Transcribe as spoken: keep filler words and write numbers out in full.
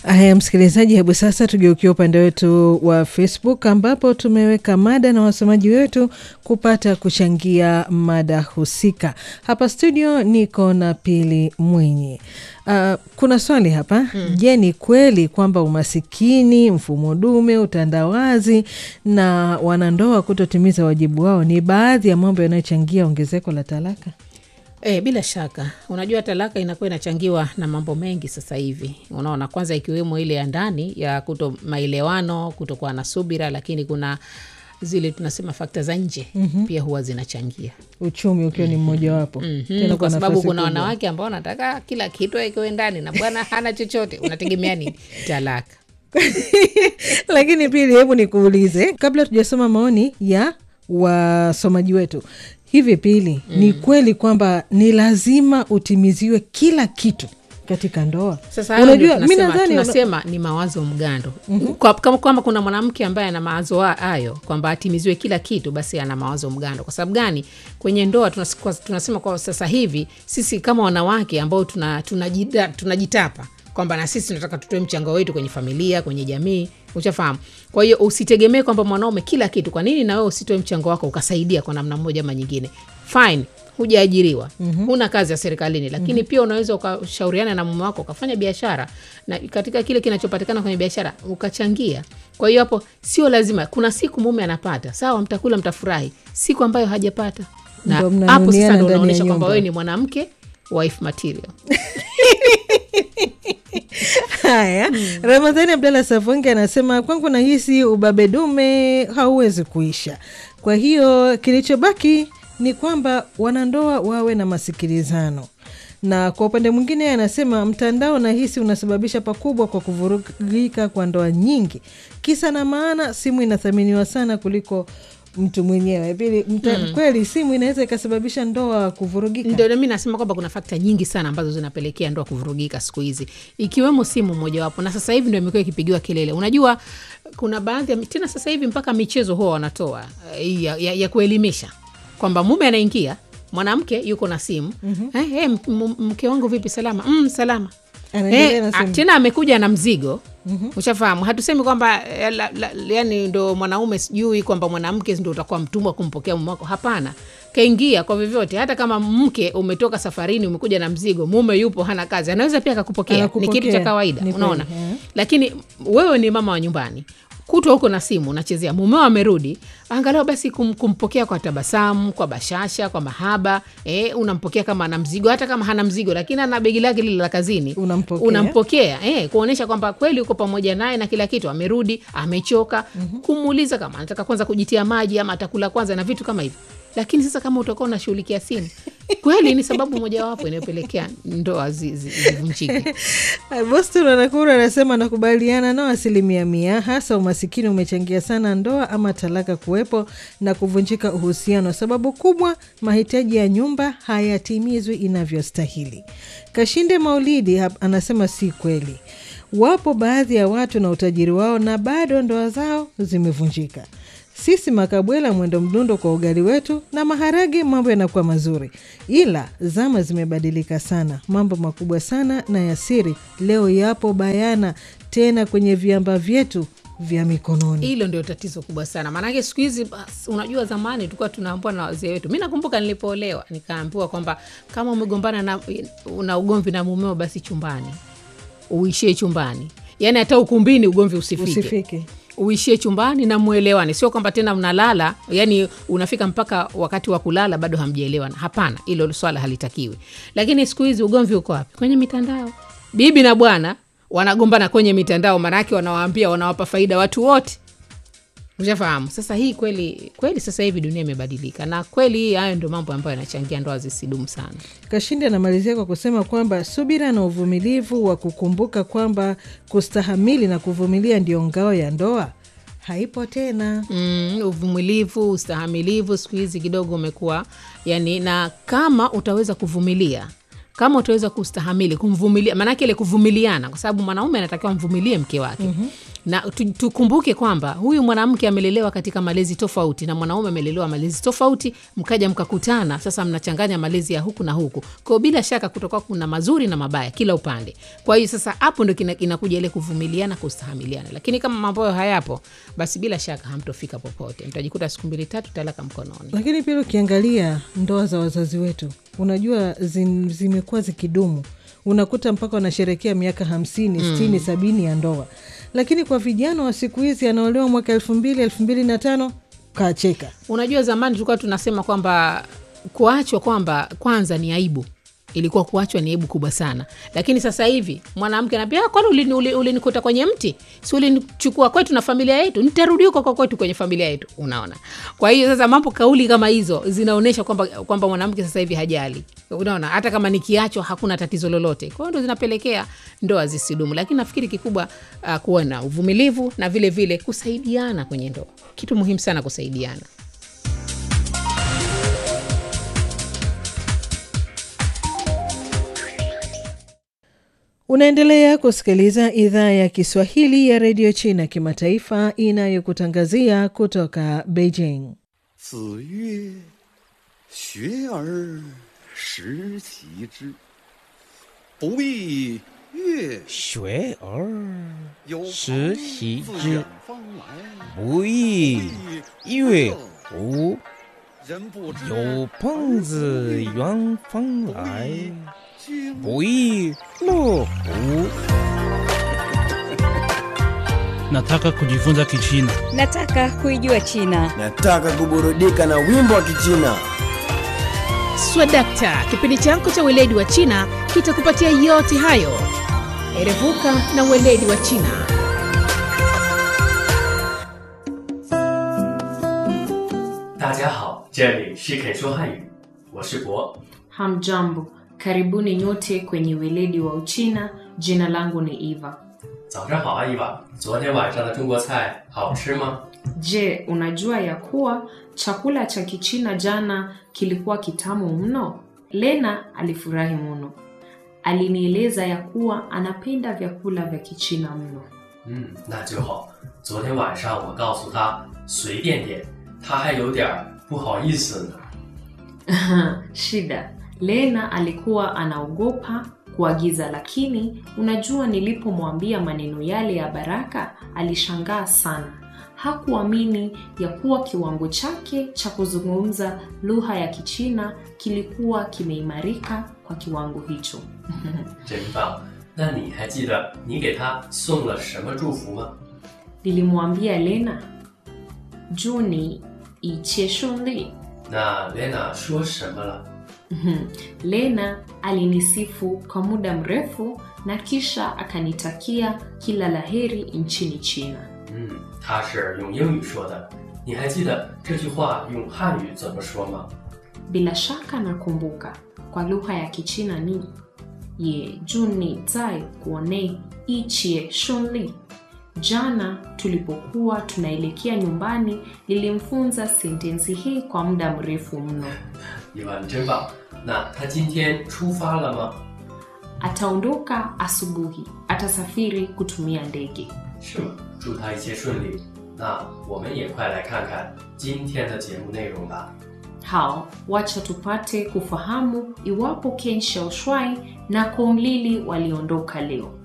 Haya msikilizaji, hebu sasa tugeukie upande wetu wa Facebook ambapo tumeweka mada na wasomaji wetu kupata kuchangia mada husika. Hapa studio niko na Pili Mwinyi. Uh, kuna swali hapa. Hmm. Je, ni kweli kwamba umasikini, mfumo dume, utandawazi na wanandoa kutotimiza wajibu wao ni baadhi ya mambo yanayochangia ongezeko la talaka? E, bila shaka. Unajua talaka inakuwa inachangiwa na mambo mengi sasa hivi. Unaona, kwanza ikiwemo ile ya ndani ya kuto maelewano, kutokuwa na subira, lakini kuna zile tunasema fakta za nje. Mm-hmm. Pia huwa zinachangia. Uchumi ukiwa ni mmoja wapo. Mm-hmm. Tena kwa sababu kuna wanawake ambao wanataka kila kitu ikiwe ndani na bwana hana chochote. Unategemea nini? Talaka. Lakini Pili, hebu nikuulize kabla tujasoma maoni ya wasomaji wetu. Hivi Pili, mm. ni kweli kwamba ni lazima utimiziwe kila kitu katika ndoa? Sasa unajua mimi nadhani tunasema ni mawazo mgando. Mm-hmm. Kwa, kama kama kuna mwanamke ambaye ana mawazo hayo kwamba atimiziwe kila kitu, basi ana mawazo mgando. Kwa sababu gani? Kwenye ndoa tunasema, tunasema kwa sasa hivi sisi kama wanawake ambao tuna tunajida, tunajitapa kwamba na sisi tunataka tutoe mchango wetu kwenye familia, kwenye jamii, unafahamu. Kwa hiyo usitegemee kwamba mwanaume kila kitu. Kwa nini na wewe usitoe mchango wako ukasaidia kwa namna moja ama nyingine? Fine, hujaajiriwa, mm-hmm. huna kazi ya serikalini, lakini mm-hmm. pia unaweza ukashauriana na mume wako ukafanya biashara, na katika kile kinachopatikana kwenye biashara ukachangia. Kwa hiyo hapo sio lazima. Kuna siku mume anapata, sawa, mtakula mtafurahi. Siku ambayo hajapata, na hapo sasa ndio unaonyesha kwamba wewe ni mwanamke wife material. Haya, hmm. Ramadhani Abdalla Savonge anasema kwangu nahisi ubabe dume hauwezi kuisha. Kwa hiyo kilichobaki ni kwamba wanandoa wawe na masikilizano. Na kwa upande mwingine anasema mtandao nahisi unasababisha pakubwa kwa kuvurugika kwa ndoa nyingi. Kisa na maana simu inathaminiwa sana kuliko mtu mwenyewe. Pili, mta, mm. kweli simu inaweza ikasababisha ndoa kuvurugika? Ndio mimi nasema kwamba kuna fakta nyingi sana ambazo zinapelekea ndoa kuvurugika siku hizi. Ikiwemo simu mmoja wapo, na sasa hivi ndio imekuwa ikipigiwa kelele. Unajua kuna baadhi ya tena sasa hivi mpaka michezo huwa wanatoa ya, ya, ya kuelimisha kwamba mume anaingia, mwanamke yuko na simu. Mm-hmm. Eh, eh, mke wangu vipi, salama? Mm, salama. Eh, tena amekuja na mzigo. Mm-hmm. Ushafahamu, hatusemi kwamba yani ndo mwanaume sijui kwamba mwanamke ndio utakuwa mtumwa kumpokea mume wako. Hapana. Kaingia kwa vyovyote, hata kama mke umetoka safarini umekuja na mzigo, mume yupo hana kazi, anaweza pia akakupokea. Ni kitu cha kawaida, unaona. Yeah. Lakini wewe ni mama wa nyumbani, kutwa huko na simu unachezea, mumeo amerudi, angalau basi kum, kumpokea kwa tabasamu, kwa bashasha, kwa mahaba. Eh, unampokea kama ana mzigo, hata kama hana mzigo lakini ana begi lake lile la kazini, unampokea. Unampokea, eh, kuonesha kwamba kweli uko pamoja naye na kila kitu, amerudi, amechoka. Mm-hmm. Kumuuliza kama anataka kwanza kujitia maji ama atakula kwanza na vitu kama hivyo. Lakini sasa kama utakuwa unashughulikia simu, kweli ni sababu moja wapo inayopelekea ndoa zivunjike. Boston anakura anasema nakubaliana na asilimia mia, hasa umasikini umechangia sana ndoa ama talaka kuwepo na kuvunjika uhusiano. Sababu kubwa, mahitaji ya nyumba hayatimizwi inavyostahili. Kashinde Maulidi anasema si kweli. Wapo baadhi ya watu na utajiri wao na bado ndoa zao zimevunjika. Sisi makabwela mwendo mdundo kwa ugali wetu na maharage mambo yanakuwa mazuri. Ila zama zimebadilika sana. Mambo makubwa sana na ya siri leo yapo bayana tena kwenye viamba vyetu vya mikononi. Hilo ndio tatizo kubwa sana. Maana yake siku hizi unajua zamani tulikuwa tunaambiwa na wazee wetu. Mimi nakumbuka nilipoolewa nikaambiwa kwamba kama umegombana na una ugomvi na mumeo basi chumbani. Uishie chumbani. Yaani hata ukumbini ugomvi usifike. Usifike. Uishie chumbani na muelewane. Sio kwamba tena mnalala, yani unafika mpaka wakati wa kulala bado hamjaelewana. Hapana, hilo swala halitakiwi. Lakini siku hizi ugomvi uko wapi? Kwenye mitandao. Bibi na bwana wanagombana kwenye mitandao, maana yake wanawaambia wanawapa faida watu wote. Ushafahamu? Sasa hii kweli kweli sasa hivi dunia imebadilika, na kweli hayo ndio mambo ambayo yanachangia ndoa zisidumu sana. Kashinde anamalizia kwa kusema kwamba subira na uvumilivu wa kukumbuka kwamba kustahamili na kuvumilia ndio ngao ya ndoa haipo tena. Mm, uvumilivu, ustahamilivu siku hizi kidogo umekuwa, yani, na kama utaweza kuvumilia, kama utaweza kustahamili, kumvumilia, maana yake ile kuvumiliana, kwa sababu mwanaume anatakiwa mvumilie mke wake. Mm-hmm. Na tukumbuke kwamba huyu mwanamke amelelewa katika malezi tofauti na mwanaume amelelewa malezi tofauti, mkaja mkakutana, sasa mnachanganya malezi ya huku na huku. Kwa bila shaka kutoka kuna mazuri na mabaya kila upande. Kwa hiyo sasa hapo ndio inakuja ile kuvumiliana, kustahamiliana. Lakini kama mambo hayapo, basi bila shaka hamtofika popote. Mtajikuta siku mbili tatu talaka mkononi. Lakini pia ukiangalia ndoa za wazazi wetu, unajua zim, zimekuwa zikidumu. Unakuta mpaka wanasherehekea miaka hamsini, mm. sitini, sabini ya ndoa. Lakini kwa vijana wa siku hizi anaolewa mwaka elfu mbili, elfu mbili na tano, kaacheka. Unajua zamani tulikuwa tunasema kwamba kuachwa kwamba kwanza ni aibu. Ilikuwa kuachwa ni aibu kubwa sana. Lakini sasa hivi mwanamke anambia, kwani ulinikuta uli, uli kwenye mti? Si ulinichukua kwetu na familia yetu? Nitarudi huko kwa kwetu kwenye familia yetu. Unaona. Kwa hiyo sasa mambo kauli kama hizo zinaonesha kwamba kwamba mwanamke sasa hivi hajali. Unaona, hata kama nikiachwa hakuna tatizo lolote. Kwa hiyo ndio zinapelekea ndoa zisidumu. Lakini nafikiri kikubwa uh, kuwa na uvumilivu na vile vile kusaidiana kwenye ndoa. Kitu muhimu sana kusaidiana. Unaendelea kusikiliza idhaa ya Kiswahili ya Radio China Kimataifa inayokutangazia kutoka Beijing. 子曰学而时齐之，不亦乐学而有时朋齐自之远方来， 不亦乐乎人不知有朋自远方来， 君不亦乐乎 Nataka kujifunza Kichina. Nataka kuijua China. Nataka kuburudika na wimbo wa Kichina. Swadakta, kipindi chako cha weledi wa China kitakupatia yote hayo. Erevuka na weledi wa China. Hamjambo, karibuni nyote kwenye weledi wa Uchina. Jina langu ni Eva. 早上好啊，伊娃。昨天晚上的中国菜好吃吗？ Je, unajua ya kuwa chakula cha Kichina jana kilikuwa kitamu mno? Lena alifurahi mno. Alinieleza ya kuwa anapenda vyakula vya Kichina mno. 嗯，那就好。昨天晚上我告诉他随便点，他还有点不好意思呢。 Shida. Lena alikuwa anaogopa kuagiza, lakini unajua nilipomwambia maneno yale ya baraka alishangaa sana. Hakuamini ya kuwa kiwango chake cha kuzungumza lugha ya Kichina kilikuwa kimeimarika kwa kiwango hicho. 真棒。那你还记得你给他送了什么祝福吗？ Nilimwambia Lena, Juni ichie shunli. 那 Lena 说什么了？ Lena alinisifu kwa muda mrefu na kisha akanitakia kila laheri nchini China. 嗯，他是用英语说的。你还记得这句话用汉语怎么说吗？ Bila shaka nakumbuka. Kwa lugha ya Kichina ni ye juni zai kuone ichie shunli. Jana tulipokuwa tunaelekea nyumbani nilimfunza sentensi hii kwa muda mrefu mno. 伊娃，你真棒。那他今天出发了吗？ Ataondoka asubuhi. Atasafiri kutumia ndege. 是吗？祝他一切顺利。那我们也快来看看今天的节目内容吧。 Hao, wacha tupate kufahamu iwapo Ken Xiaoshuai na Kong Lili waliondoka leo.